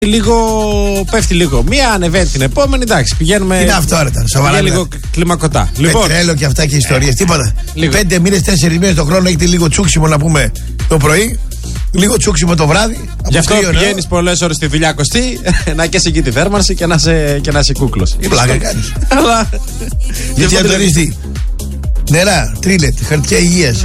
Λίγο, πέφτει λίγο. Μία ανεβαίνει την επόμενη, εντάξει, πηγαίνουμε. Είναι αυτό, ρε, σοβαρά. Λίγο κλιμακωτά. Πετρέλαιο και αυτά και ιστορίες. Τίποτα. 5 μήνες, 4 μήνες το χρόνο έχετε λίγο τσούξιμο να πούμε το πρωί, λίγο τσούξιμο το βράδυ. Γι' αυτό πηγαίνεις πολλές ώρες στη δουλειά, Κωστή, να καίσεις εκεί τη θέρμανση και να είσαι κούκλος. Πλάκα κάνεις. Γιατί αν το τι. Νερά, τρίλετ, χαρτιά υγείας,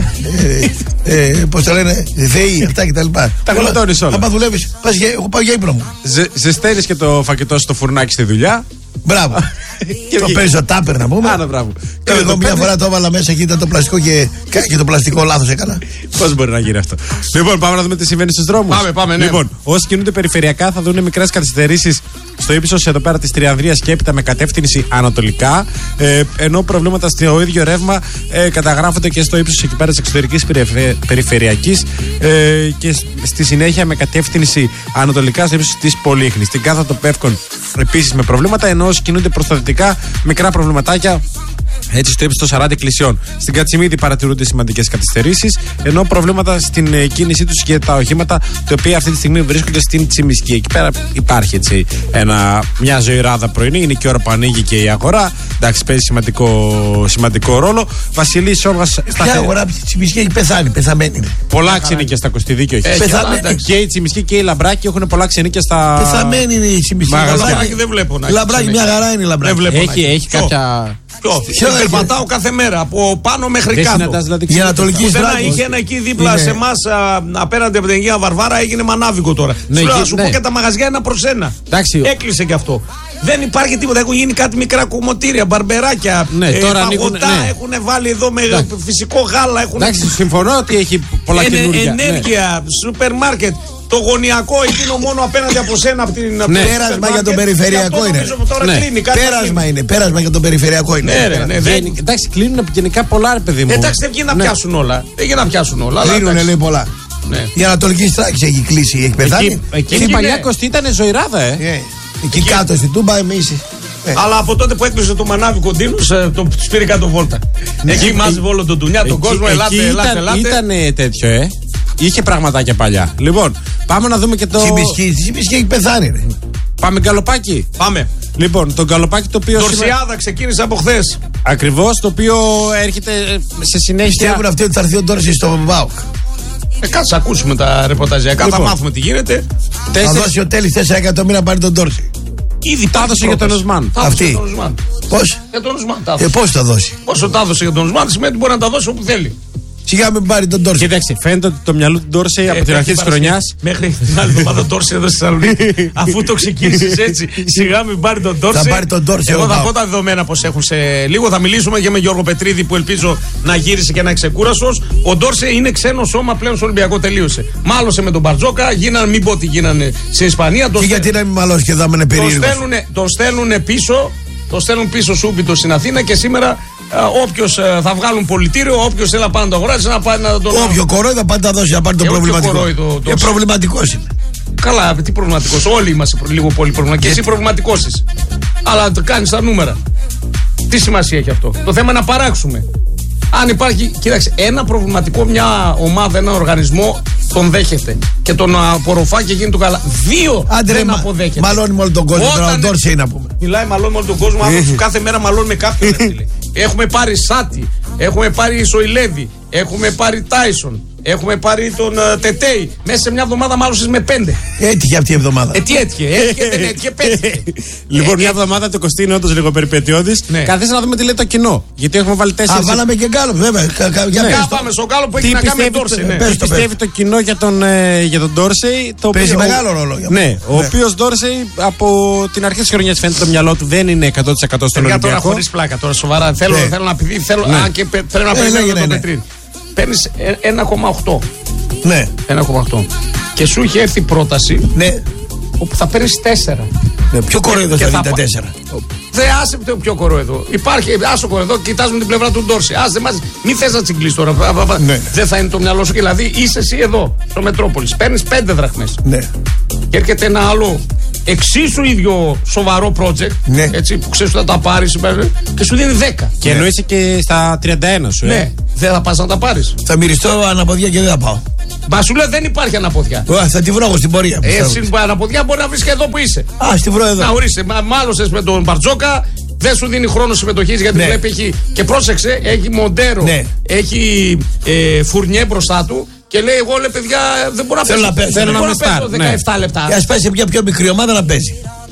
πώς το λένε, ΔΕΗ, αυτά κτλ. Τα γλωτώνεις όλα. Αν δουλεύεις, εγώ πάω για ύπνο μου. Ζεσταίνεις και το φακετό στο φουρνάκι στη δουλειά. Μπράβο. Το παίρνει στο τάπερ να πούμε. Άρα, μπράβο. Εγώ μια φορά το έβαλα μέσα και ήταν το πλαστικό και το πλαστικό λάθος έκανα. Πώς μπορεί να γίνει αυτό. Λοιπόν, πάμε να δούμε τι συμβαίνει στους δρόμους. Πάμε, ναι. Λοιπόν, όσοι κινούνται περιφερειακά θα δουν μικρές καθυστερήσεις στο ύψος εδώ πέρα της Τριανδρίας και έπειτα με κατεύθυνση ανατολικά. Ενώ προβλήματα στο ίδιο ρεύμα καταγράφονται και στο ύψος εκεί πέρα της εξωτερικής περιφερειακής και στη συνέχεια με κατεύθυνση ανατολικά στο ύψος της Πολύχνης. Στην Κάθατο Πεύκων επίσης με προβλήματα, ενώ όσοι κινούνται προς τα δυτικά μικρά προβληματάκια. Έτσι στο ύψος των 40 εκκλησιών. Στην Κατσιμίδη παρατηρούνται σημαντικές καθυστερήσεις, ενώ προβλήματα στην κίνησή τους και τα οχήματα, τα οποία αυτή τη στιγμή βρίσκονται στην Τσιμισκή. Εκεί πέρα υπάρχει έτσι μια ζωηράδα πρωινή, είναι και η ώρα που ανοίγει και η αγορά. Εντάξει, παίζει σημαντικό ρόλο. Βασιλής Όλγας. Ποια αγορά από τη Τσιμισκή έχει πεθάνει, πεθαμένη. Πολλά ξενίκια στα Κωστιδίκιο έχει. Και η Τσιμισκή και η Λαμπράκη έχουν πολλά ξενίκια στα. Πεθαμένη είναι η Τσιμισκή. Λαμπράκη δεν βλέπω να. Λαμπράκη μια χαρά είναι η Λαμπράκη. Έχει κάποια. Περπατάω κάθε μέρα από πάνω μέχρι κάτω. Η Ανατολική Στράτος. Είχε ένα εκεί δίπλα σε εμάς απέναντι από την Αγία Βαρβάρα, έγινε μανάβικο τώρα. Να σου πω και τα μαγαζιά 1-1. Έκλεισε και αυτό. Δεν υπάρχει τίποτα. Έχουν γίνει κάτι μικρά κομμωτήρια, μπαρμπεράκια, παγωτά. Έχουν βάλει εδώ με φυσικό γάλα. Εντάξει, συμφωνώ ότι έχει πολλά καινούργια. Ενέργεια, σούπερ μάρκετ. Το γωνιακό εκείνο μόνο απέναντι από σένα από την. Πέρασμα για τον περιφερειακό είναι. Πέρασμα για τον περιφερειακό είναι. Εντάξει, κλείνουν γενικά πολλά, ρε παιδί μου. Εντάξει, δεν βγαίνει να πιάσουν όλα. Κλείνουν, λέει, πολλά. Η Ανατολική Στράκη έχει κλείσει, έχει πεθάνει. Εκεί παλιά Κωστή ήταν ζωηράδα, Εκεί κάτω στην Τούμπα εμείς. Αλλά από τότε που έκλεισε το μανάβι κοντίνους, το πήρε κάτω βόλτα. Εκεί μάζευε όλο τον ντουνιά, τον κόσμο, ελάτε. Ήταν τέτοιο, Είχε πραγματάκια παλιά. Λοιπόν, πάμε να δούμε και το. Τσιμισκή έχει πεθάνει, ρε. Πάμε γκαλοπάκι. Πάμε. Λοιπόν, το γκαλοπάκι το οποίο. Ντορσιάδα ξεκίνησε από χθες. Ακριβώς, το οποίο έρχεται σε συνέχεια. Πιστεύουν αυτοί ότι θα έρθει ο Ντόρση στο ΒΑΟΚ. Κάτσε να ακούσουμε τα ρεπορταζιακά, λοιπόν, θα μάθουμε τι γίνεται. Θα δώσει ο Τέλης 4 εκατομμύρια να πάρει τον Ντόρση. Ήδη τα έδωσε για τον Οσμάν. Αυτή. Πώς? Για τον Οσμάν. Πώς θα δώσει? Όσο τα έδωσε για τον Οσμάν σημαίνει ότι μπορεί να τα δώσει όπου θέλει. Σιγά μην πάρει τον Ντόρσεϊ. Κοίταξε, φαίνεται ότι το μυαλό του Ντόρσεϊ από την αρχή της χρονιάς. Μέχρι την άλλη εβδομάδα ο Ντόρσεϊ εδώ στη Θεσσαλονίκη. Αφού το ξεκίνησε έτσι, σιγά μην πάρει τον Ντόρσεϊ. Θα πάρει τον Ντόρσεϊ. Εγώ θα πω τα δεδομένα πως έχουν σε λίγο. Θα μιλήσουμε και με Γιώργο Πετρίδη που ελπίζω να γύρισε και να ξεκούρασος. Ο Ντόρσεϊ είναι ξένο σώμα πλέον στο Ολυμπιακό, τελείωσε. Μάλωσε με τον Μπαρτζόκα, γίνανε, μην πω ότι γίνανε στην Ισπανία. Και γιατί να μην μαλώσει και εδώ είναι περίεργο. Τον στέλνουν πίσω. Το στέλνουν πίσω σούμπιτο στην Αθήνα και σήμερα όποιος θα βγάλουν πολιτήριο, όποιος θέλει να πάει να το αγοράσει, να πάει να τον. Όποιο κορόιδο θα πάει να δώσει, να πάρει το προβληματικό. Προβληματικός είναι. Καλά, τι προβληματικός. Όλοι είμαστε λίγο πολύ προβληματικοί. Και εσύ προβληματικός είσαι. Αλλά το κάνεις τα νούμερα. Τι σημασία έχει αυτό? Το θέμα είναι να παράξουμε. Αν υπάρχει, κοίταξε, ένα προβληματικό, μια ομάδα, ένα οργανισμό τον δέχεται και τον απορροφά και γίνει το καλά. Δύο δεν αποδέχεται. Μαλώνει με όλο τον κόσμο. Τον Ντόρσεϊ να πούμε. Μιλάει μαλώνει με όλο τον κόσμο. Άνθρωπος κάθε μέρα μαλώνει με κάποιον. Έχουμε πάρει Σάτι, έχουμε πάρει Σοηλέδη, έχουμε πάρει Τάισον, έχουμε πάρει τον Τετέι. Μέσα σε μια εβδομάδα μάλωσες με 5. Έτυχε αυτή η εβδομάδα. Τι έτυχε, δεν έτυχε, πέτυχε. Λοιπόν, μια εβδομάδα το Κωστή είναι όντως λίγο περιπετειώδης. Καθίστε να δούμε τι λέει το κοινό. Γιατί έχουμε βάλει 4. Βάλαμε και γκάλο, βέβαια. Πάμε στο γκάλο που έχει να κάνει με Ντόρσεϊ. Τι πιστεύει το κοινό για τον Ντόρσεϊ? Παίζει μεγάλο ρόλο. Ναι, ο οποίος Ντόρσεϊ από την αρχή της χρονιάς φαίνεται το μυαλό του δεν είναι 100% στον Ολυμπιακό. Τώρα χωρίς πλάκα, τώρα σοβαρά. Θέλω να περιμένω τον Πετρίδη. Παίρνεις 1,8. Ναι. 1,8. Και σου είχε έρθει πρόταση. Ναι. Όπου θα παίρνεις 4. Ναι, ποιο κοροϊδό θα δει τα 4. Δεν άσε ποιο κοροϊδό. Υπάρχει, άσο κοροϊδό, κοιτάζουμε την πλευρά του Ντόρσεϊ. Άσε μας, μην θες να τσιγκλείς τώρα. Ναι. Δεν θα είναι το μυαλό σου. Δηλαδή είσαι εσύ εδώ, στο Μετρόπολης. Παίρνεις 5 δραχμές. Ναι. Και έρχεται ένα άλλο εξίσου ίδιο σοβαρό project. Ναι. Έτσι, που ξέρεις ότι θα τα πάρεις και σου δίνει 10. Και εννοείσαι και στα 31 σου. Ναι. Δεν θα πας να τα πάρεις. Θα μυριστώ αναποδιά και δεν θα πάω. Μα σου λέω δεν υπάρχει αναποδιά. Θα τη βρω εγώ στην πορεία. Αναποδιά μπορεί να βρει και εδώ που είσαι. Στη βρω εδώ. Να ορίστε, μάλωσες με τον Μπαρτζόκα. Δεν σου δίνει χρόνο συμμετοχής γιατί βλέπει έχει. Και πρόσεξε, έχει Μοντέρο. Έχει Φουρνιέ μπροστά του. Και λέει: εγώ λέει παιδιά δεν μπορώ να παίζω. Θέλω να παίζω 17 λεπτά. Α πάει σε μια πιο μικρή ομάδα να παίζει.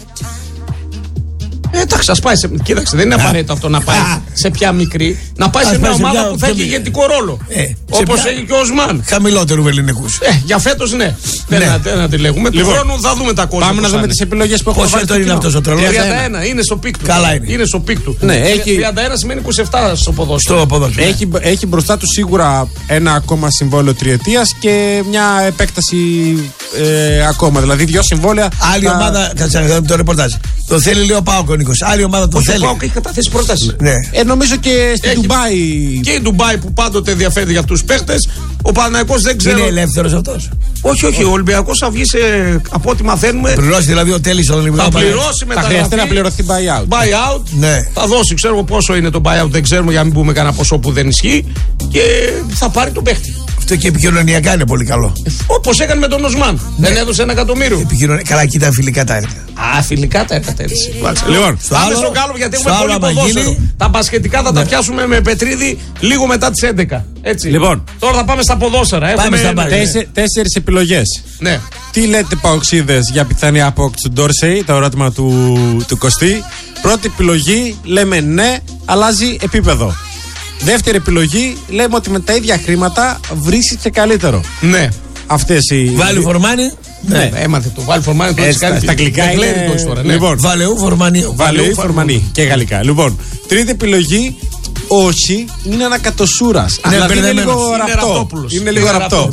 Εντάξει, α πάει σε. Κοίταξε, δεν είναι απαραίτητο αυτό να πάει σε πια μικρή. Να πάει σε μια ομάδα που θα έχει ηγετικό ρόλο. Όπως έχει και ο Οσμάν. Χαμηλότερου ελληνικούς. Για φέτος ναι. Δεν να τη λέγουμε. Του χρόνου θα δούμε τα κόστα. Πάμε να δούμε τις επιλογές που έχουμε βάλει. Πόσο είναι αυτός ο τρελός? 31 είναι στο πικ του. Καλά είναι. Είναι στο πικ του. 31 σημαίνει 27 στο ποδόσφαιρο. Έχει μπροστά του σίγουρα ένα ακόμα συμβόλαιο τριετίας και μια επέκταση ακόμα. Δηλαδή 2 συμβόλαια. Άλλη ομάδα, κάτσε το ρεπορτάζ. Το θέλει λέει ο Πάοκ ο Νίκος. Άλλη ομάδα το θέλει. Ο Πάοκ έχει καταθέσει πρόταση. Νομίζω και στην Ντουμπάι. Και η Ντουμπάι που πάντοτε ενδιαφέρει για αυτούς τους παίχτες. Ο Παναθηναϊκός δεν ξέρω. Είναι ελεύθερος αυτός? Όχι. Ο Ολυμπιακός θα βγει από ό,τι μαθαίνουμε. Πληρώσει δηλαδή ο Τέλης στον Ολυμπιακό. Θα πληρώσει μετά. Θα χρειαστεί να πληρωθεί buyout. Buyout. Ναι. Θα δώσει, ξέρω πόσο είναι το buyout, δεν ξέρουμε για να μην πούμε κανένα ποσό που δεν ισχύει. Και θα πάρει τον παίχτη. Αυτό και επικοινωνιακά είναι πολύ καλό. Όπως έκανε με τον Οσμάν. Δεν έδωσε 1 εκατομμύριο. Καλά, εκεί ήταν φιλικά τα έργα. Φιλικά τα έργα έτσι. Λοιπόν, πάμε στον Γκάλο γιατί έχουμε πολύ ποδόσφαιρο. Τα μπασκετικά θα τα πιάσουμε με Πετρίδη λίγο μετά τις 11. Έτσι. Λοιπόν, τώρα θα πάμε στα ποδόσφαιρα. Πάμε στα 4 επιλογές. Ναι. Τι λέτε παοξίδες για πιθανή απόκτηση του Ντόρσεϊ, το ερώτημα του Κωστή. Πρώτη επιλογή λέμε ναι, αλλάζει επίπεδο. Δεύτερη επιλογή λέμε ότι με τα ίδια χρήματα βρίσκει και καλύτερο. Ναι. Αυτές οι. Βάλει φορμάνι. Ναι, έμαθε το βάλει φορμάνι. Στα αγγλικά είναι. Λοιπόν, Βαλεού φορμανί. Βαλεού φορμανί και γαλλικά. Λοιπόν, τρίτη επιλογή. Όχι, είναι ανακατοσούρας. Δηλαδή είναι λίγο ραπτό. Είναι λίγο ραπτό.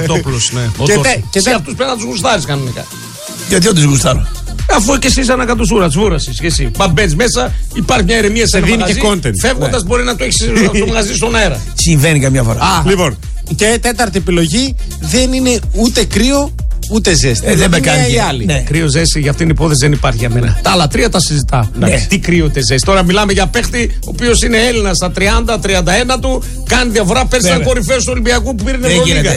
Και σε αυτούς πρέπει να τους γουστάρεις κανονικά. Γιατί δεν τους γουστάρω? Αφού και εσύ είσαι ανακατοσούρα, βούραση και εσύ. Μπαμπέτς μέσα, υπάρχει μια ηρεμία σε ένα μαγαζί. Φεύγοντας μπορεί να το έχεις στο μαγαζί στον αέρα. Συμβαίνει καμιά φορά. Λοιπόν, και τέταρτη επιλογή δεν είναι ούτε κρύο ούτε ζέστη. Δεν με κάνει. Ναι. Κρύο ζέστη για αυτήν την υπόθεση δεν υπάρχει για μένα. Τα άλλα 3 τα συζητάω. Ναι. Τι κρύο ούτε ζέστη. Τώρα μιλάμε για παίχτη ο οποίος είναι Έλληνας στα 30-31 του. Κάνει διαφορά. Πέρσι ήταν κορυφαίος του Ολυμπιακού που πήρε την Ευρωλίγα.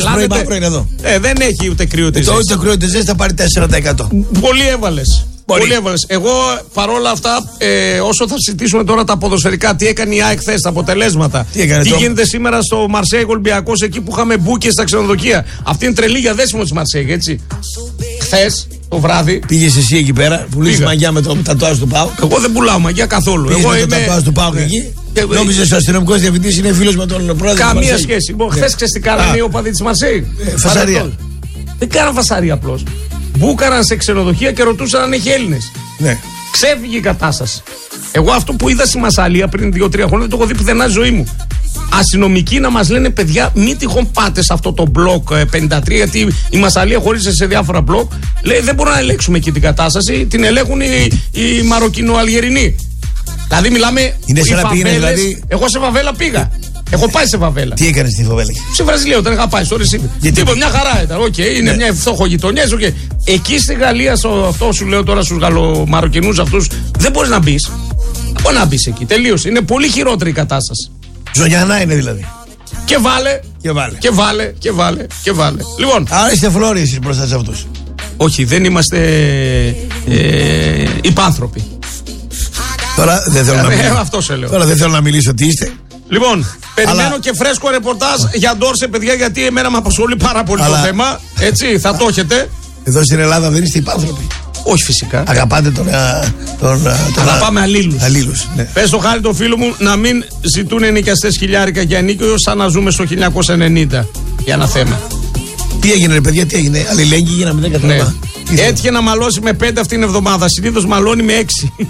Δεν έχει ούτε κρύο ούτε ζέστη. Ούτε κρύο ούτε ζέστη θα πάρει 4%. Πολύ έβαλες. Πολύ έβαλες. Εγώ παρόλα αυτά, όσο θα συζητήσουμε τώρα τα ποδοσφαιρικά, τι έκανε η ΑΕΚ χθες, τα αποτελέσματα. Τι γίνεται σήμερα στο Μαρσέιγ Ολυμπιακός, εκεί που είχαμε μπούκες στα ξενοδοχεία. Αυτή είναι τρελή για δέσιμο της Μαρσέιγ, έτσι. Χθες το βράδυ. Πήγες εσύ εκεί πέρα, πουλήσεις μαγιά με το τατουάζ του ΠΑΟΚ? Εγώ δεν πουλάω μαγιά καθόλου. Εγώ είμαι. Το τατουάζ του ΠΑΟΚ εκεί. Νόμιζες ο αστυνομικός διευθυντής είναι φίλος με τον πρόεδρο? Καμία σχέση. Χθες ξέρεις τι κάνανε οι οπαδοί της Μαρσέιγ? Φασαρία. Δεν κάναν φασαρία απλώς. Μπούκαραν σε ξενοδοχεία και ρωτούσαν αν έχει Έλληνες. Ναι. Ξέφυγε η κατάσταση. Εγώ αυτό που είδα στη Μασσαλία πριν 2-3 χρόνια δεν το έχω δει πουθενά στη ζωή μου. Αστυνομικοί να μας λένε παιδιά, μην τυχόν πάτε σε αυτό το μπλοκ 53, γιατί η Μασσαλία χωρίζεται σε διάφορα μπλοκ. Λέει δεν μπορούμε να ελέγξουμε εκεί την κατάσταση, την ελέγχουν οι Μαροκινο-Αλγερινοί. Δηλαδή μιλάμε. Είναι σαν να πήγαινε δηλαδή. Εγώ σε φαβέλα πήγα. Έχω πάει σε φαβέλα. Τι έκανε στη φαβέλα? Σε Βραζιλία όταν είχα πάει στο Ρεσίβι. Τίποτα, μια χαρά ήταν. Είναι μια φτώχο γειτονιά. Εκεί στη Γαλλία, αυτό σου λέω τώρα στους Γαλλομαροκινούς αυτούς, δεν μπορείς να μπεις. Δεν μπορεί να μπεις εκεί. Τελείωσε. Είναι πολύ χειρότερη η κατάσταση. Ζωγιανά είναι δηλαδή. Και βάλε. Λοιπόν. Άρα είστε φλόροι εσείς μπροστά σε αυτούς? Όχι, δεν είμαστε υπάνθρωποι. Τώρα δεν θέλω να μιλήσω. Αυτό σε λέω. Τώρα δεν θέλω να μιλήσω τι είστε. Λοιπόν, περιμένω και φρέσκο ρεπορτάζ για Ντόρσε, παιδιά, γιατί εμένα με απασχολεί πάρα πολύ το θέμα. Έτσι, θα το έχετε. Εδώ στην Ελλάδα δεν είστε υπάνθρωποι? Όχι φυσικά. Αγαπάτε Αγαπάμε αλλήλους. Ναι. Πες στο Χάρη το φίλο μου να μην ζητούν ενοικιαστές χιλιάρικα για ενοίκιο σαν να ζούμε στο 1990 για ένα θέμα. Τι έγινε ρε παιδιά, τι έγινε? Αλληλέγγυοι γίναμε, δεν καταλαβαίνω. Ναι. Έτυχε να μαλώσει με 5 αυτήν την εβδομάδα. Συνήθως μαλώνει με 6.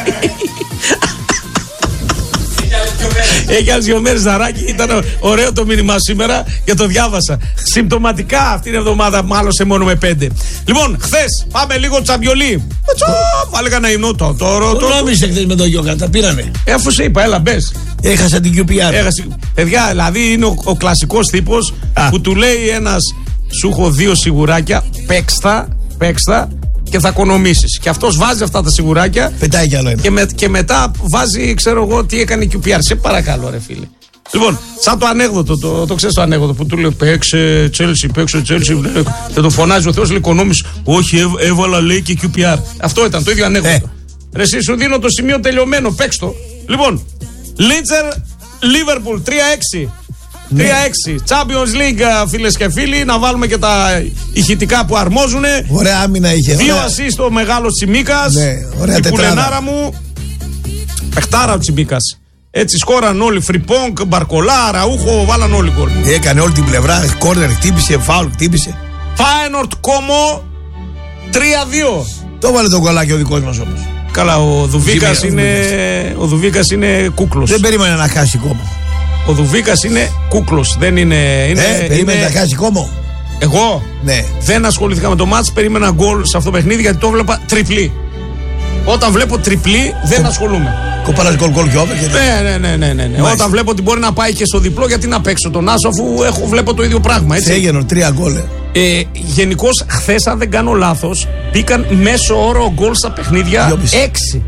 Έχει άλλες 2 μέρες Ζαράκι. Ήταν ωραίο το μήνυμα σήμερα και το διάβασα. Συμπτωματικά αυτήν την εβδομάδα μάλωσε μόνο με 5. Λοιπόν, χθες πάμε λίγο τσαμπιολί. Βάλε κανένα υμνό τώρα. Το νόμιζε χθες με τον Γιώκα, τα πήρανε. Αφού σε είπα, έλα μπες. Έχασα την QPR. Παιδιά, δηλαδή είναι ο κλασικός τύπος που του λέει ένας, σου έχω 2 σιγουράκια, παίξτα και θα οικονομήσεις. Και αυτός βάζει αυτά τα σιγουράκια. Πετάει κι άλλο ένα. Και μετά βάζει, ξέρω εγώ, τι έκανε η QPR. Σε παρακαλώ, ρε φίλε. Λοιπόν, σαν το ανέκδοτο, το ξέρεις το ανέκδοτο που του λέει παίξε Chelsea, και το φωνάζει ο Θεός, λέει οικονόμης, όχι έβαλα λέει και QPR. Αυτό ήταν το ίδιο ανέκδοτο. Ρε εσύ σου δίνω το σημείο τελειωμένο, παίξ' το. Λοιπόν, Leicester Liverpool 3-6. 3-6. Champions League, φίλες και φίλοι. Να βάλουμε και τα ηχητικά που αρμόζουνε. Ωραία άμυνα είχε. 2 ασίστ ο μεγάλος Τσιμίκας. Ναι, ωραία η τετράδα. κουλενάρα μου. Πεχτάρα ο Τσιμίκας. Έτσι σκόραν όλοι. Φριπόνκ, Μπαρκολά, Ραούχο, βάλαν όλοι γκολ. Έκανε όλη την πλευρά. Κόρνερ χτύπησε, φάουλ χτύπησε. Φάενορτ Κόμο 3-2. Το βάλε το κολλάκι ο δικός μας όμως. Καλά, ο Δουβίκας είναι κούκλος. Δεν περίμενε να χάσει κόμμα. Ο Δουβίκας είναι κούκλος. Δεν είναι. Περίμενε να χάσει κόμμα. Εγώ Ναι. δεν ασχολήθηκα με το μάτς. Περίμενα γκολ σε αυτό το παιχνίδι γιατί το βλέπα τριπλή. Όταν βλέπω τριπλή δεν ασχολούμαι. Κοπάρας γκολ και over. Ναι. Όταν βλέπω ότι μπορεί να πάει και στο διπλό, γιατί να παίξω τον άσο αφού βλέπω το ίδιο πράγμα. Έτσι. Σέγενο 3 γκολ. Γενικώς, χθες, αν δεν κάνω λάθος, μπήκαν μέσο όρο γκολ στα παιχνίδια 6.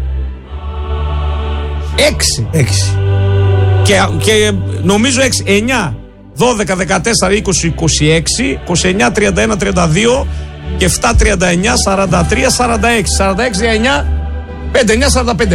6. Και νομίζω 6, 9, 12, 14, 20, 26, 29, 31, 32 και 7, 39, 43, 46. 46 για 9, 5, 9, 45.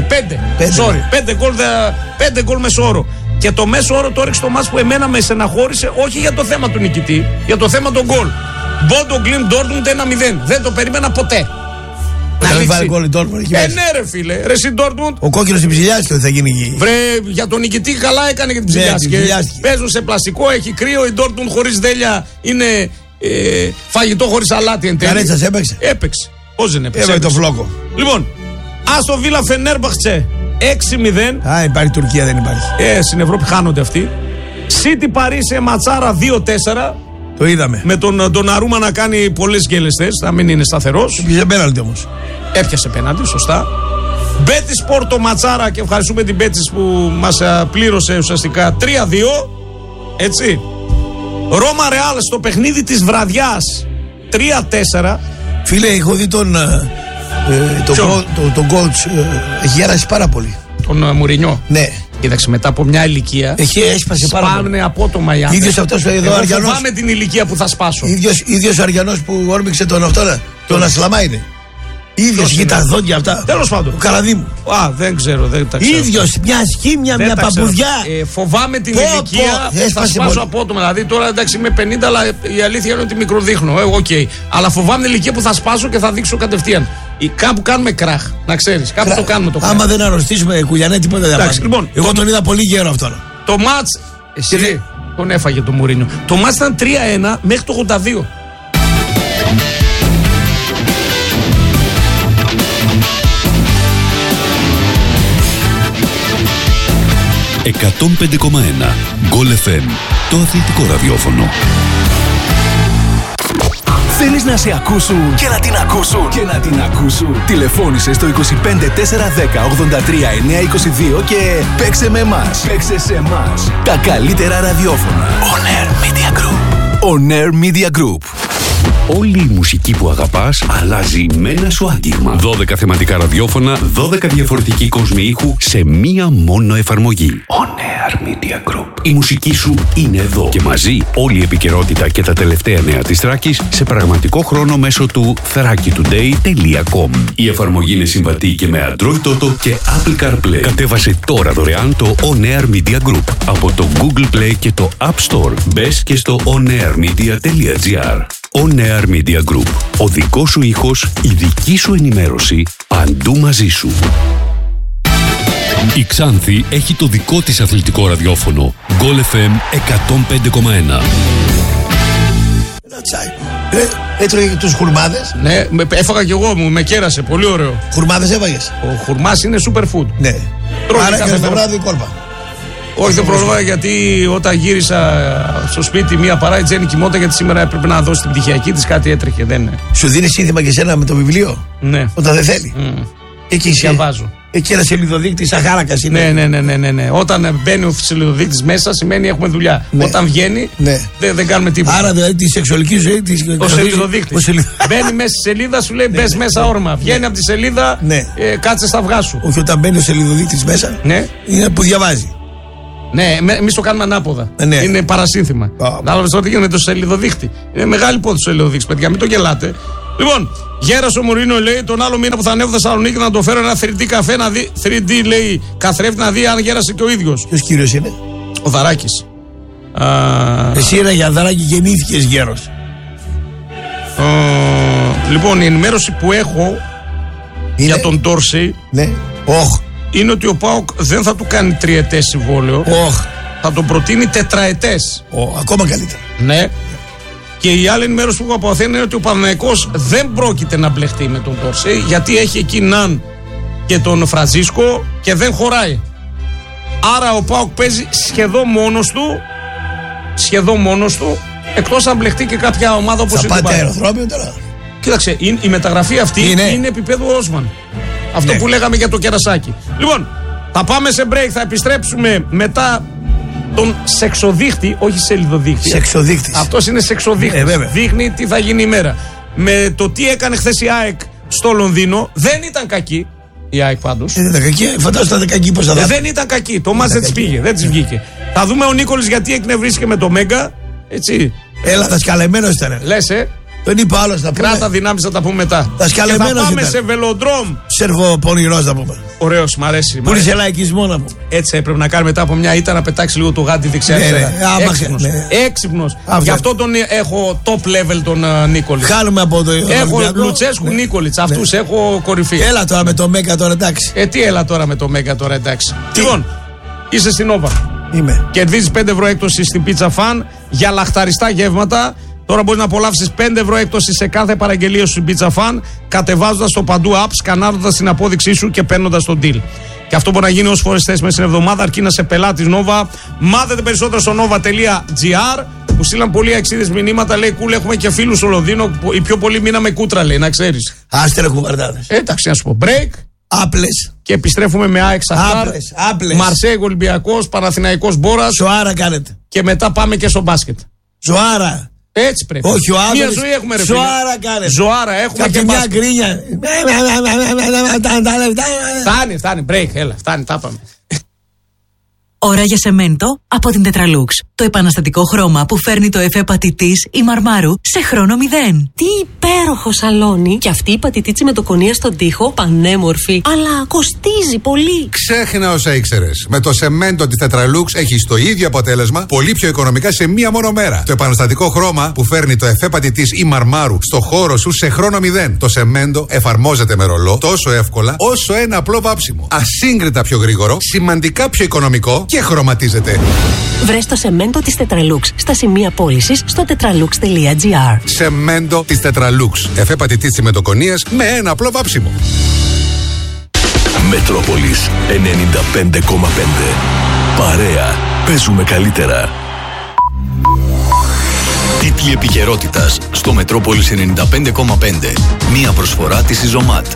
5 γκολ μέσο όρο. Και το μέσο όρο το έριξε το μάτς που εμένα με στεναχώρησε, όχι για το θέμα του νικητή, για το θέμα των γκολ. Μπόντο Γκλιμ Ντόρτμουντ 1-0. Δεν το περίμενα ποτέ. Δεν βάλει γκολ η Ντόρτμουντ. Ναι, ρε φίλε. Ρε συ Ντόρτμουντ. Ο κόκκινος την ψηλιάστηκε ότι θα γίνει εκεί. Βρε, για τον νικητή καλά έκανε και την ψηλιάστηκε. Παίζουν σε πλαστικό, έχει κρύο. Η Ντόρτμουντ χωρίς δέλια είναι φαγητό χωρίς αλάτι εν τέλει. Καρέτσας έπαιξε. Έπαιξε. Πώς δεν έπαιξε. Έβαλε το φλόκο. Λοιπόν, Άστον Βίλα Φενέρμπαχτσε 6-0. Α, υπάρχει Τουρκία, δεν υπάρχει. Στην Ευρώπη χάνονται αυτοί. Σίτι Παρίσι Ματσάρα 2-4. Το είδαμε. Με τον Αρούμα να κάνει πολλές γκέλεστες, να μην είναι σταθερός. Έπιασε πέναλτι όμως. Έπιασε πέναλτι, σωστά. Μπέτις Πόρτο Ματσάρα, και ευχαριστούμε την Μπέτις που μας πλήρωσε ουσιαστικά 3-2. Έτσι. Ρώμα Ρεάλ στο παιχνίδι της βραδιάς 3-4. Φίλε, έχω δει τον coach. Έχει γεράσει πάρα πολύ. Τον Μουρινιό. Ναι. Κοίταξε, μετά από μια ηλικία. Έχει έσπασε πάρα πολύ. Σπάνε απότομα οι άντρες. Ίδιος αυτός εδώ ο Αριανός. Φοβάμαι την ηλικία που θα σπάσω. Ίδιος ο Αριανός που όρμηξε τον αυτόνα. Τον Ασλαμά είναι. Ίδιος, είχε τα δόντια αυτά. Τέλος πάντων. Ο Καραδίμου. Α, δεν ξέρω, δεν τα ξέρω. Ίδιος, μια σχήμια, μια παπουδιά. Φοβάμαι την ηλικία που θα σπάσω απότομα. Δηλαδή τώρα εντάξει είμαι 50, αλλά η αλήθεια είναι ότι μικροδείχνω. Okay. Αλλά φοβάμαι την ηλικία που θα σπάσω και θα δείξω κατευθείαν. Κάπου κάνουμε κράχ, να ξέρεις. Κάπου το κάνουμε το κράχ. Άμα δεν αρρωστήσουμε κουλιανέ, τίποτα δεν θα λοιπόν, εγώ τον είδα πολύ γέρο αυτόν. Το μάτς. Εσύ τον έφαγε το Μουρίνιο. Το μάτς ήταν 3-1 μέχρι το 82. «105,1 Γκολ FM», το αθλητικό ραδιόφωνο. Θέλεις να σε ακούσουν και να την ακούσουν. Τηλεφώνησε στο 25 410 83 922 και παίξε με εμάς. Παίξε σε εμάς. Τα καλύτερα ραδιόφωνα. On Air Media Group. On Air Media Group. Όλη η μουσική που αγαπάς αλλάζει με ένα σου άγγιγμα. 12 θεματικά ραδιόφωνα, 12 διαφορετικοί κόσμοι ήχου σε μία μόνο εφαρμογή. On Air Media Group. Η μουσική σου είναι εδώ και μαζί όλη η επικαιρότητα και τα τελευταία νέα της Θράκης σε πραγματικό χρόνο μέσω του thrakitoday.com. Η εφαρμογή είναι συμβατή και με Android Auto και Apple CarPlay. Κατέβασε τώρα δωρεάν το On Air Media Group από το Google Play και το App Store. Μπες και στο onairmedia.gr. On Air Media Group. Ο δικός σου ήχος, η δική σου ενημέρωση, παντού μαζί σου. Η Ξάνθη έχει το δικό της αθλητικό ραδιόφωνο. Γκολ FM 105,1. Έτρωγε τους χουρμάδες. Ναι, έφαγα κι εγώ, με κέρασε, πολύ ωραίο. Χουρμάδες έφαγες. Ο χουρμάς είναι superfood. Ναι. Άρα και το βράδυ κόλπα. Όχι, δεν προλάβα γιατί όταν γύρισα στο σπίτι μία παρά η Τζέννη κοιμόταν γιατί σήμερα έπρεπε να δώσει την πτυχιακή της, κάτι έτρεχε. Δεν... Σου δίνει σύνθημα και σένα με το βιβλίο. Ναι. Όταν δεν θέλει. Εκεί διαβάζω. Εκεί ένα σελιδοδείκτης αχάρακας είναι. Ναι. Όταν μπαίνει ο σελιδοδείκτης μέσα σημαίνει έχουμε δουλειά. Ναι. Όταν βγαίνει δεν κάνουμε τίποτα. Άρα δηλαδή τη σεξουαλική ζωή της. Ο σελιδοδείκτης. Μπαίνει μέσα στη σελίδα, σου λέει μπες μέσα όρμα. Βγαίνει από τη σελίδα, κάτσε στα αυγά σου. Όχι, όταν μπαίνει ο σελιδοδείκτης μέσα είναι που διαβάζει. Ναι, εμείς το κάνουμε ανάποδα. Ναι. Είναι παρασύνθημα. Κατάλαβες ότι γίνεται το σελίδοδείχτη. Είναι μεγάλη υπόθεση το σελίδοδείχτη, παιδιά, μην το γελάτε. Λοιπόν, γέρασε ο Μουρίνο, λέει, τον άλλο μήνα που θα ανέβω Θεσσαλονίκη να το φέρω ένα 3D καφέ να δει. 3D, λέει, καθρέφτη να δει αν γέρασε και ο ίδιος. Ποιος κύριος είναι? Ο Δαράκης. Εσύ ένα Γιανδαράκη γεννήθηκες γέρος. Λοιπόν, η ενημέρωση που έχω για τον Ντόρσεϊ, ναι. είναι ότι ο ΠΑΟΚ δεν θα του κάνει τριετές συμβόλαιο. Θα τον προτείνει τετραετές. Ακόμα καλύτερα. Ναι. Και η άλλη ενημέρωση που έχω από Αθήνα είναι ότι ο Παναθηναϊκός δεν πρόκειται να μπλεχτεί με τον Ντόρσεϊ, γιατί έχει εκεί Ναν και τον Φραντζίσκο και δεν χωράει. Άρα ο ΠΑΟΚ παίζει σχεδόν μόνος του, εκτός αν μπλεχτεί και κάποια ομάδα όπως είναι. Θα πάτε αεροδρόμιο τώρα? Κοίταξε, η μεταγραφή αυτή είναι επίπεδο Όσμαν. Αυτό που λέγαμε για το κερασάκι. Λοιπόν, θα πάμε σε break, θα επιστρέψουμε μετά τον σεξοδείχτη, όχι σελιδοδείχτη. Σεξοδείχτης. Αυτός είναι σεξοδείχτης. Δείχνει τι θα γίνει η μέρα. Με το τι έκανε χθες η ΑΕΚ στο Λονδίνο, δεν ήταν κακή η ΑΕΚ πάντως. Δεν ήταν κακή, φαντάζομαι ήταν κακή πώς θα δει. Δεν ήταν κακή, το μάτς δεν της πήγε, δεν της βγήκε. Θα δούμε ο Νίκολης γιατί εκνευρίστηκε με το Μέγκα, έτσι. Έλα, δασκαλεμένος ήταν. Λες, τον είπα άλλος να πούμε. Κράτα δυνάμεις, θα τα πούμε μετά. Δασκαλεμένος ήταν. Θα πάμε ήταν. σε βελοντρόμ. Σέρβο πονηρός να πούμε. Ωραίος, μ' αρέσει. Που είναι σε λαϊκισμό να πούμε. Έτσι έπρεπε να κάνει μετά από μια ήττα να πετάξει λίγο το γάντι δεξιά. Έξυπνος. Γι' αυτό τον έχω top level τον Νίκολιτς. Χάνουμε από το. Έχω Λουτσέσκου, Νίκολιτς. Αυτούς έχω κορυφή. Έλα τώρα με το Μέγκα τώρα, εντάξει. Τι έλα τώρα με το Μέγκα τώρα, εντάξει. Λοιπόν, είσαι στην Nova. Είμαι. Κερδίζεις 5 ευρώ έκπτωση στην Pizza Fan για λαχταριστά γεύματα. Τώρα μπορείς να απολαύσεις 5 ευρώ έκπτωση σε κάθε παραγγελία σου στην Pizza Fan, κατεβάζοντας το παντού app, σκανάροντας την απόδειξή σου και παίρνοντας τον deal. Και αυτό μπορεί να γίνει όσες φορές θες μέσα στην εβδομάδα, αρκεί να σε πελάτης Nova. Μάθετε περισσότερο στο nova.gr. Που στείλαν πολλοί αξίδες μηνύματα, λέει κούλ, έχουμε και φίλους στο Λονδίνο. Οι πιο πολλοί μείναμε κούτρα, λέει, να ξέρεις. Άστερε κουβαρτάδες. Εντάξει, να σου πω. Break. Άπλες. Και επιστρέφουμε με ΑΕΚ Σαχτάρ. Μαρσέιγ Ολυμπιακός, Παναθηναϊκός Μπόρας. Ζωάρα κάνετε. Και μετά πάμε και στο μπάσκετ. Ζωάρα. Έτσι πρέπει. Όχι, ο Άδωνης. Μια ζωή έχουμε, ρε φίλε. Ζωάρα κάνετε. Ζωάρα έχουμε και μια μπάσκετ. γκρίνια. Φτάνει, break, έλα, φτάνει, τα πάμε. Ώρα για σεμέντο από την Τετραλούξ. Το επαναστατικό χρώμα που φέρνει το εφέ πατητής ή μαρμάρου σε χρόνο 0. Τι υπέροχο σαλόνι! Και αυτή η πατητίτσι με το κονία στον τοίχο, πανέμορφη, αλλά κοστίζει πολύ. Ξέχνα όσα ήξερες. Με το σεμέντο της Τετραλούξ έχεις το ίδιο αποτέλεσμα, πολύ πιο οικονομικά σε μία μόνο μέρα. Το επαναστατικό χρώμα που φέρνει το εφέ πατητής ή μαρμάρου στο χώρο σου σε χρόνο 0. Το σεμέντο εφαρμόζεται με ρολό τόσο εύκολα όσο ένα απλό βάψιμο. Ασύγκριτα πιο γρήγορο, σημαντικά πιο οικονομικό και χρωματίζεται. Βρες το σεμέντο της Τετραλούξ στα σημεία πώλησης στο tetralux.gr. Σεμέντο της Τετραλούξ. Εφέ πατητής συμμετοκονίας με ένα απλό βάψιμο. Μετρόπολης 95,5. Παρέα. Παίζουμε καλύτερα. Τίτλοι επικαιρότητας στο Μετρόπολης 95,5. Μία προσφορά της Ιζωμάτ.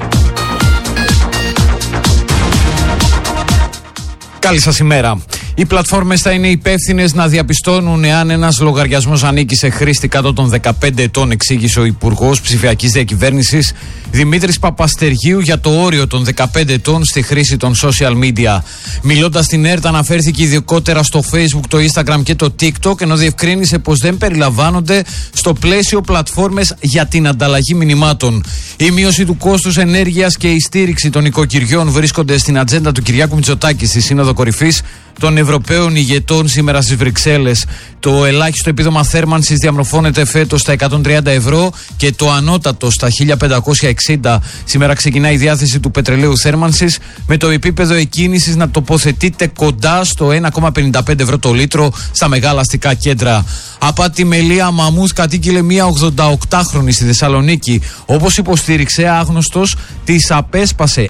Καλή σας ημέρα. Οι πλατφόρμες θα είναι υπεύθυνες να διαπιστώνουν εάν ένας λογαριασμός ανήκει σε χρήστη κάτω των 15 ετών, εξήγησε ο Υπουργός Ψηφιακής Διακυβέρνησης Δημήτρης Παπαστεργίου για το όριο των 15 ετών στη χρήση των social media. Μιλώντας στην ΕΡΤ, αναφέρθηκε ειδικότερα στο Facebook, το Instagram και το TikTok, ενώ διευκρίνησε πως δεν περιλαμβάνονται στο πλαίσιο πλατφόρμες για την ανταλλαγή μηνυμάτων. Η μείωση του κόστους ενέργειας και η στήριξη των οικοκυριών βρίσκονται στην ατζέντα του Κυριάκου Μητσοτάκη στη Σύνοδο Κορυφής των Ευρωπαίων ηγετών σήμερα στις Βρυξέλλες. Το ελάχιστο επίδομα θέρμανσης διαμορφώνεται φέτος στα 130 ευρώ και το ανώτατο στα 1560. Σήμερα ξεκινάει η διάθεση του πετρελαίου θέρμανσης με το επίπεδο εκκίνησης να τοποθετείται κοντά στο 1,55 ευρώ το λίτρο στα μεγάλα αστικά κέντρα. Απάτη με Λία Μαμούθ κατήγγειλε μια 88χρονη στη Θεσσαλονίκη. Όπως υποστήριξε, άγνωστος της απέσπασε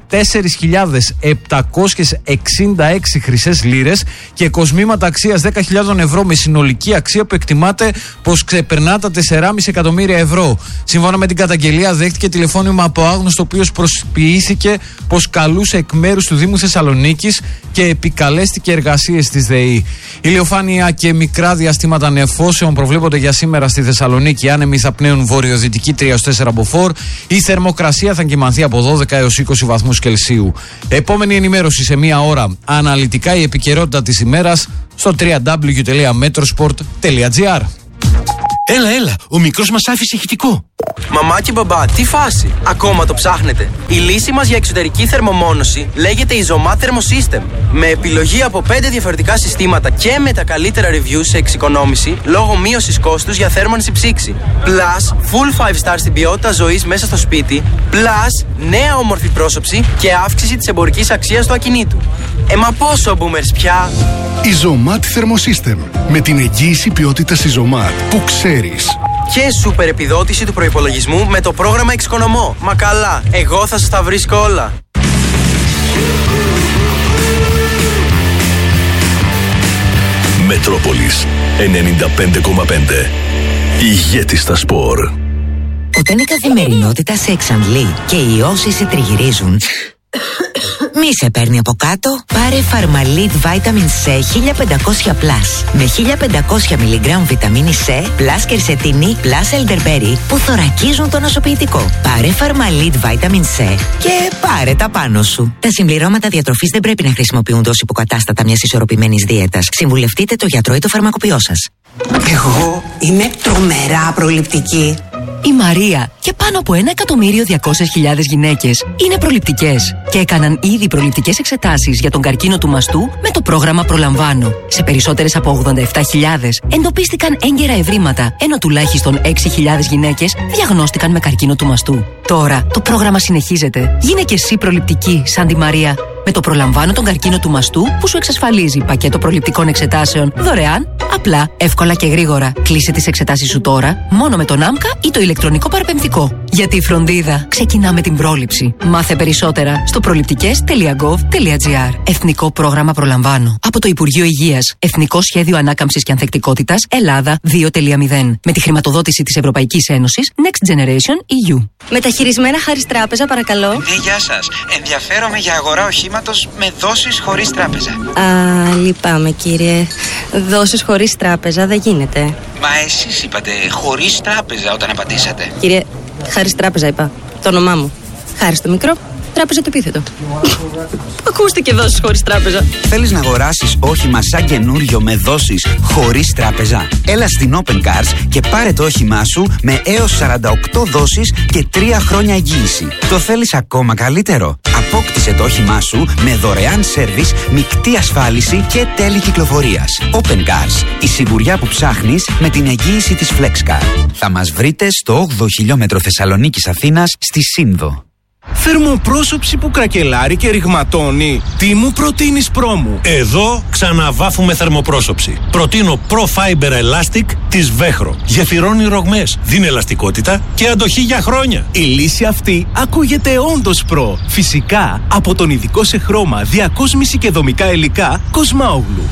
4.766 χρυσές λίρες και κοσμήματα αξίας 10.000 ευρώ με συνολική αξία που εκτιμάται πως ξεπερνά τα 4,5 εκατομμύρια ευρώ. Σύμφωνα με την καταγγελία, δέχτηκε τηλεφώνημα από άγνωστο, ο οποίος προσποιήθηκε πως καλούσε εκ μέρους του Δήμου Θεσσαλονίκης και επικαλέστηκε εργασίες της ΔΕΗ. Ηλιοφάνεια και μικρά διαστήματα νεφώσεων προβλέπονται για σήμερα στη Θεσσαλονίκη. Άνεμοι θα πνέουν βορειοδυτική 3-4 μποφόρ. Η θερμοκρασία θα εγκυμανθεί από 12 έως 20 βαθμούς Κελσίου. Επόμενη ενημέρωση σε μία ώρα. Αναλυτικά η επικαιρότητα της ημέρας στο www.metrosport.gr. Έλα, ο μικρός μας άφησε ηχητικό. Μαμά και μπαμπά, τι φάση! Ακόμα το ψάχνετε? Η λύση μας για εξωτερική θερμομόνωση λέγεται Isomat Thermosystem. Με επιλογή από 5 διαφορετικά συστήματα και με τα καλύτερα reviews σε εξοικονόμηση λόγω μείωσης κόστους για θέρμανση ψήξη. Plus, full 5 star στην ποιότητα ζωής μέσα στο σπίτι. Plus, νέα όμορφη πρόσωψη και αύξηση της εμπορικής αξίας του ακινήτου. Μα πόσο boomers πια! Isomat Thermosystem. Με την εγγύηση ποιότητας Isomat που ξέρεις. Και σούπερ επιδότηση του προϋπολογισμού με το πρόγραμμα Εξοικονομώ. Μα καλά, εγώ θα σας τα βρίσκω όλα. Μετρόπολης 95,5. Ηγέτη στα σπορ. Όταν η καθημερινότητα σε εξαντλεί και οι όσοι σε τριγυρίζουν, μη σε παίρνει από κάτω. Πάρε Pharmalit Vitamin C 1500+. Με 1500 μιλιγκράμμ βιταμίνη C, plus κερσετίνη, plus elderberry που θωρακίζουν το νοσοποιητικό. Πάρε Pharmalit Vitamin C και πάρε τα πάνω σου. Τα συμπληρώματα διατροφής δεν πρέπει να χρησιμοποιούνται ως υποκατάστατα μιας ισορροπημένης δίαιτας. Συμβουλευτείτε το γιατρό ή το φαρμακοποιό σας. Εγώ είμαι τρομερά προληπτική. Η Μαρία και πάνω από 1.200.000 γυναίκες είναι προληπτικές και έκαναν ήδη προληπτικές εξετάσεις για τον καρκίνο του μαστού με το πρόγραμμα Προλαμβάνω. Σε περισσότερες από 87.000 εντοπίστηκαν έγκαιρα ευρήματα, ενώ τουλάχιστον 6.000 γυναίκες διαγνώστηκαν με καρκίνο του μαστού. Τώρα το πρόγραμμα συνεχίζεται. Γίνε και εσύ προληπτική σαν τη Μαρία. Με το Προλαμβάνω τον καρκίνο του μαστού που σου εξασφαλίζει πακέτο προληπτικών εξετάσεων δωρεάν, απλά, εύκολα και γρήγορα. Κλείσε τις εξετάσεις σου τώρα μόνο με τον ΆΜΚΑ ή το ηλεκτρονικό παραπεμφτικό. Γιατί η φροντίδα ξεκινά με την πρόληψη. Μάθε περισσότερα στο προληπτικές.gov.gr. Εθνικό πρόγραμμα Προλαμβάνω. Από το Υπουργείο Υγείας. Εθνικό Σχέδιο Ανάκαμψης και Ανθεκτικότητας Ελλάδα 2.0. Με τη χρηματοδότηση της Ευρωπαϊκής Ένωσης Next Generation EU. Μεταχειρισμένα Χάρις Τράπεζα, παρακαλώ. Ναι, γεια σας. Ενδιαφέρομαι για αγορά οχήματος με δόσεις χωρίς τράπεζα. Λυπάμαι, κύριε. Δόσεις χωρίς τράπεζα δεν γίνεται. Μα εσείς είπατε χωρίς τράπεζα όταν απαντήσατε. Κύριε, Χάρις Τράπεζα είπα. Το όνομά μου. Χάρις το μικρό, τράπεζα το επίθετο. Ακούστηκε δόσεις χωρίς τράπεζα. Θέλεις να αγοράσεις όχημα σαν καινούριο με δόσεις χωρίς τράπεζα? Έλα στην Open Cars και πάρε το όχημά σου με έως 48 δόσεις και 3 χρόνια εγγύηση. Το θέλεις ακόμα καλύτερο? Απόκτησε το όχημά σου με δωρεάν σέρβις, μεικτή ασφάλιση και τέλη κυκλοφορίας. Open Cars, η σιγουριά που ψάχνεις με την εγγύηση της FlexCar. Θα μας βρείτε στο 8ο χιλιόμετρο Θεσσαλονίκης Αθήνας στη Σύνδο. Θερμοπρόσωψη που κρακελάρει και ρηγματώνει. Τι μου προτείνεις, πρόμου? Εδώ ξαναβάφουμε θερμοπρόσωψη. Προτείνω Pro Fiber Elastic της Vechro. Γεφυρώνει ρογμές, δίνει ελαστικότητα και αντοχή για χρόνια. Η λύση αυτή ακούγεται όντως προ. Φυσικά από τον ειδικό σε χρώμα, διακόσμηση και δομικά υλικά Κοσμάογλου.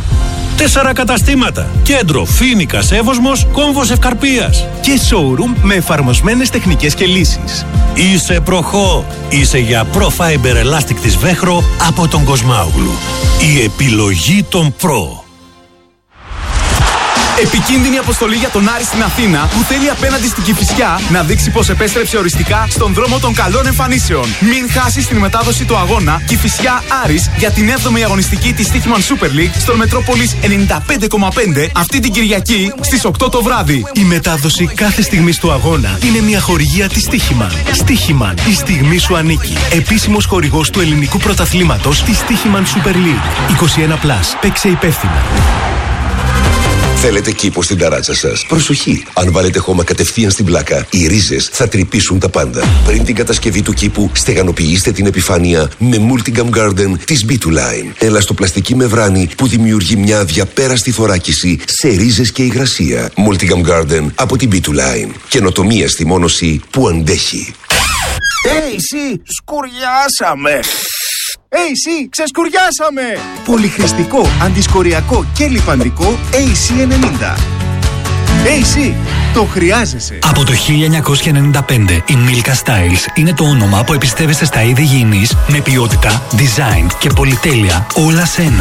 4 καταστήματα. Κέντρο Φοίνικας Εύωσμος, Κόμβος Ευκαρπίας. Και showroom με εφαρμοσμένες τεχνικές και λύσεις. Είσαι προχώ. Είσαι για Pro Fiber Elastic της Vechro από τον Κοσμάογλου. Η επιλογή των Pro. Επικίνδυνη αποστολή για τον Άρη στην Αθήνα που θέλει απέναντι στην Κηφισιά να δείξει πως επέστρεψε οριστικά στον δρόμο των καλών εμφανίσεων. Μην χάσει την μετάδοση του αγώνα Κηφισιά Άρης για την 7η αγωνιστική της Στίχημαν Super League στον Μετρόπολης 95,5 αυτή την Κυριακή στις 8 το βράδυ. Η μετάδοση κάθε στιγμής του αγώνα είναι μια χορηγία της Στίχημαν. Στίχημαν, η στιγμή σου ανήκει. Επίσημος χορηγός του ελληνικού πρωταθλήματος της Στίχημαν Super League. 21+. Παίξε υπεύθυνα. Θέλετε κήπο στην ταράτσα σας? Προσοχή! Αν βάλετε χώμα κατευθείαν στην πλάκα, οι ρίζες θα τρυπήσουν τα πάντα. Πριν την κατασκευή του κήπου, στεγανοποιήστε την επιφάνεια με Multigam Garden της B2Line. Ελαστοπλαστική μεμβράνη που δημιουργεί μια αδιαπέραστη θωράκιση σε ρίζες και υγρασία. Multigam Garden από την B2Line. Καινοτομία στη μόνωση που αντέχει. Εσύ, σκουριάσαμε! AC, ξεσκουριάσαμε! Πολυχρηστικό, αντισκοριακό και λιπαντικό AC90. AC, το χρειάζεσαι. Από το 1995 η Milka Styles είναι το όνομα που εμπιστεύεστε στα είδη γυηνής με ποιότητα, design και πολυτέλεια όλα σε ένα.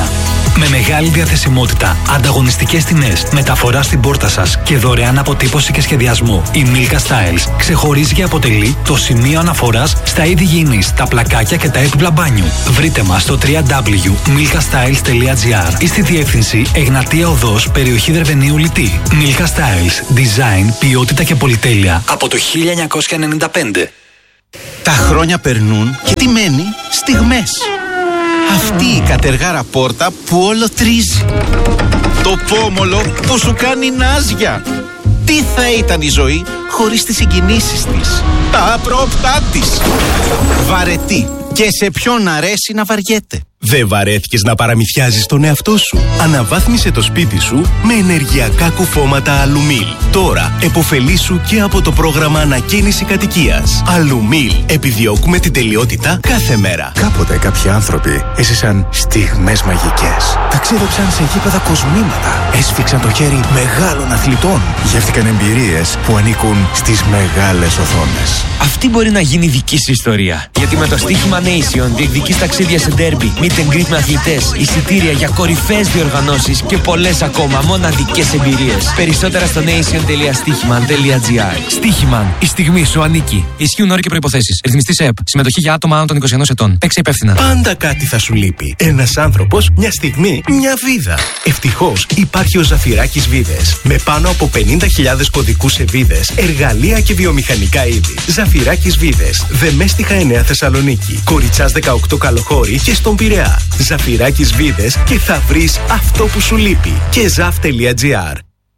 Με μεγάλη διαθεσιμότητα, ανταγωνιστικές τιμές, μεταφορά στην πόρτα σας και δωρεάν αποτύπωση και σχεδιασμό, η Milka Styles ξεχωρίζει και αποτελεί το σημείο αναφοράς στα είδη γυηνής, τα πλακάκια και τα έπιπλα μπάνιου. Βρείτε μας στο www.milkastyles.gr ή στη διεύθυνση Εγνατία Οδός, περιοχή Δερβενίου Λιτή. Milka Styles, design, ποιότητα και πολυτέλεια από το 1995. Τα χρόνια περνούν και τι μένει? Στιγμές. Αυτή η κατεργάρα πόρτα που όλο τρίζει. Το πόμολο που σου κάνει νάζια. Τι θα ήταν η ζωή χωρίς τις συγκινήσεις της, τα απρόπτά της. Βαρετή. Και σε ποιον αρέσει να βαριέται. Δεν βαρέθηκες να παραμυθιάζεις τον εαυτό σου? Αναβάθμισε το σπίτι σου με ενεργειακά κουφώματα Αλουμίλ. Τώρα επωφελήσου και από το πρόγραμμα ανακαίνιση κατοικίας. Αλουμίλ. Επιδιώκουμε την τελειότητα κάθε μέρα. Κάποτε κάποιοι άνθρωποι έζησαν στιγμές μαγικές. Ταξίδεψαν σε γήπεδα κοσμήματα. Έσφιξαν το χέρι μεγάλων αθλητών. Γεύτηκαν εμπειρίες που ανήκουν στις μεγάλες οθόνες. Αυτή μπορεί να γίνει δική σου ιστορία. Γιατί με το στοίχημα Nation διεκδικείς ταξίδια σε ντέρμπι, meet and greet με αθλητές, εισιτήρια για κορυφαίες διοργανώσεις και πολλές ακόμα μοναδικές εμπειρίες. Περισσότερα στο nation.stichiman.gr. Stichiman. Η στιγμή σου ανήκει. Ισχύουν όροι και προϋποθέσεις. Ρυθμιστής ΕΕΠ. Συμμετοχή για άτομα άνω των 21 ετών. Παίξε υπεύθυνα. Πάντα κάτι θα σου λείπει. Ένας άνθρωπος, μια στιγμή, μια βίδα. Ευτυχώς υπάρχει ο Ζαφυράκης Βίδες. Με πάνω από 50.000 κωδικούς σε βίδες, εργαλεία και βιομηχανικά είδη. Ζαφυράκης Βίδες. Δεμέστιχα 9 Θεσσαλονίκη. Κοριτσάς 18 Καλοχώρη και στον Πειραιά. Ζαφυράκης Βίδες και θα βρεις αυτό που σου λείπει. Και zaf.gr.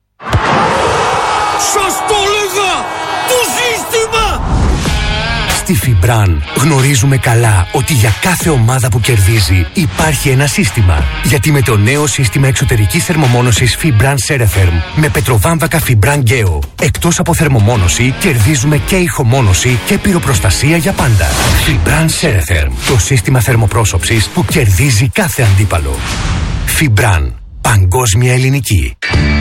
Σας το έλεγα! Το σύστημα! Στη Φιμπραν γνωρίζουμε καλά ότι για κάθε ομάδα που κερδίζει υπάρχει ένα σύστημα. Γιατί με το νέο σύστημα εξωτερικής θερμομόνωσης Fibran Ceretherm με πετροβάμβακα Fibran Geo, εκτός από θερμομόνωση κερδίζουμε και ηχομόνωση και πυροπροστασία για πάντα. Fibran Ceretherm, το σύστημα θερμοπρόσωψης που κερδίζει κάθε αντίπαλο. Fibran, παγκόσμια ελληνική.